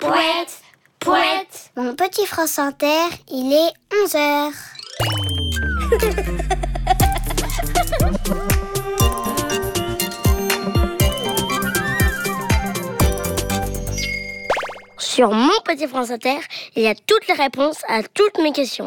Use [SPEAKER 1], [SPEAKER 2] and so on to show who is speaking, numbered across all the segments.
[SPEAKER 1] Pouette, pouette.
[SPEAKER 2] Mon petit France Inter, il est 11h. Sur mon petit France Inter, il y a toutes les réponses à toutes mes questions.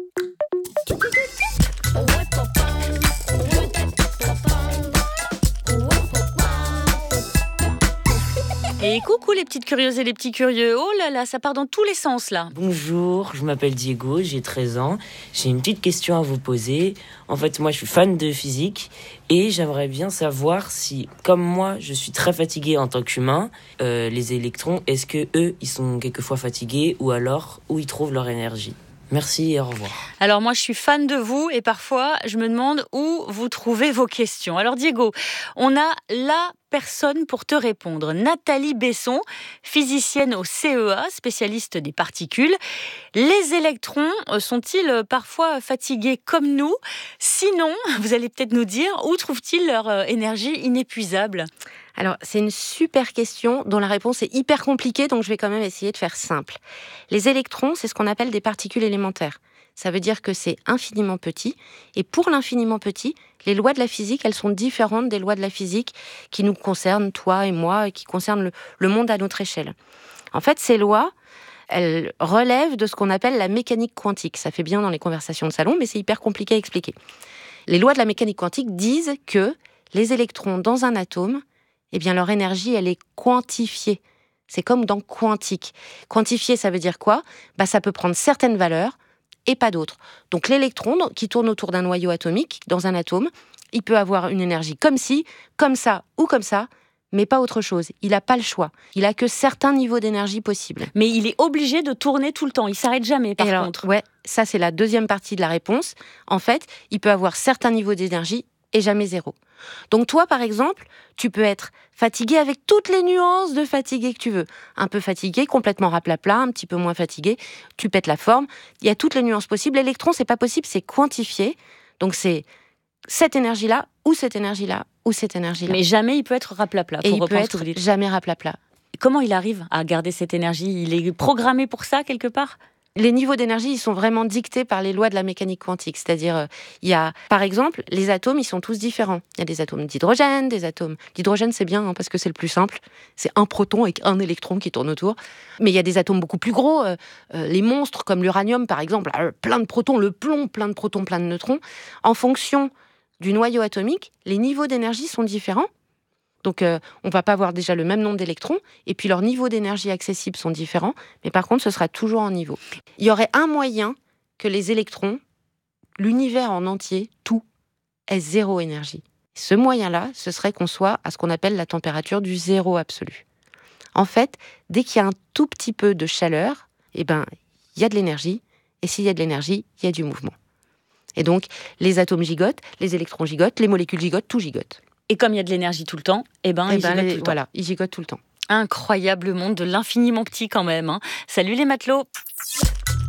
[SPEAKER 3] Et coucou les petites curieuses et les petits curieux. Oh là là, ça part dans tous les sens là.
[SPEAKER 4] Bonjour, je m'appelle Diego, j'ai 13 ans. J'ai une petite question à vous poser. En fait, moi, je suis fan de physique et j'aimerais bien savoir si, comme moi, je suis très fatigué en tant qu'humain, les électrons, est-ce que eux, ils sont quelquefois fatigués ou alors où ils trouvent leur énergie ? Merci et au revoir.
[SPEAKER 3] Alors moi, je suis fan de vous et parfois, je me demande où vous trouvez vos questions. Alors Diego, on a la personne pour te répondre. Nathalie Besson, physicienne au CEA, spécialiste des particules. Les électrons sont-ils parfois fatigués comme nous ? Sinon, vous allez peut-être nous dire, où trouvent-ils leur énergie inépuisable ?
[SPEAKER 5] Alors, c'est une super question dont la réponse est hyper compliquée, donc je vais quand même essayer de faire simple. Les électrons, c'est ce qu'on appelle des particules élémentaires. Ça veut dire que c'est infiniment petit. Et pour l'infiniment petit, les lois de la physique, elles sont différentes des lois de la physique qui nous concernent, toi et moi, et qui concernent le monde à notre échelle. En fait, ces lois, elles relèvent de ce qu'on appelle la mécanique quantique. Ça fait bien dans les conversations de salon, mais c'est hyper compliqué à expliquer. Les lois de la mécanique quantique disent que les électrons dans un atome, eh bien, leur énergie, elle est quantifiée. C'est comme dans quantique. Quantifié, ça veut dire quoi ? Ça peut prendre certaines valeurs et pas d'autres. Donc, l'électron qui tourne autour d'un noyau atomique, dans un atome, il peut avoir une énergie comme ci, comme ça ou comme ça, mais pas autre chose. Il n'a pas le choix. Il n'a que certains niveaux d'énergie possibles.
[SPEAKER 3] Mais il est obligé de tourner tout le temps. Il ne s'arrête jamais, par contre.
[SPEAKER 5] Ouais, ça, c'est la deuxième partie de la réponse. En fait, il peut avoir certains niveaux d'énergie et jamais zéro. Donc toi, par exemple, tu peux être fatigué avec toutes les nuances de fatigué que tu veux. Un peu fatigué, complètement raplapla, un petit peu moins fatigué, tu pètes la forme. Il y a toutes les nuances possibles. L'électron, c'est pas possible, c'est quantifié. Donc c'est cette énergie-là, ou cette énergie-là, ou cette énergie-là.
[SPEAKER 3] Mais jamais il peut être raplapla, pour reprendre ce que vous dites.
[SPEAKER 5] Jamais raplapla.
[SPEAKER 3] Comment il arrive à garder cette énergie ? Il est programmé pour ça, quelque part ?
[SPEAKER 5] Les niveaux d'énergie, ils sont vraiment dictés par les lois de la mécanique quantique. C'est-à-dire, il y a, par exemple, les atomes, ils sont tous différents. Il y a des atomes d'hydrogène, des atomes... L'hydrogène, c'est bien, parce que c'est le plus simple. C'est un proton avec un électron qui tourne autour. Mais il y a des atomes beaucoup plus gros. Les monstres, comme l'uranium, par exemple, plein de protons, le plomb, plein de protons, plein de neutrons. En fonction du noyau atomique, les niveaux d'énergie sont différents. Donc, on ne va pas avoir déjà le même nombre d'électrons, et puis leurs niveaux d'énergie accessibles sont différents, mais par contre, ce sera toujours en niveau. Il y aurait un moyen que les électrons, l'univers en entier, tout, ait zéro énergie. Ce moyen-là, ce serait qu'on soit à ce qu'on appelle la température du zéro absolu. En fait, dès qu'il y a un tout petit peu de chaleur, il y a de l'énergie, et s'il y a de l'énergie, il y a du mouvement. Et donc, les atomes gigotent, les électrons gigotent, les molécules gigotent, tout gigote.
[SPEAKER 3] Et comme il y a de l'énergie tout le temps, ils gigotent tout le temps.
[SPEAKER 5] Voilà, ils gigotent tout le temps.
[SPEAKER 3] Incroyable monde de l'infiniment petit quand même. Salut les matelots.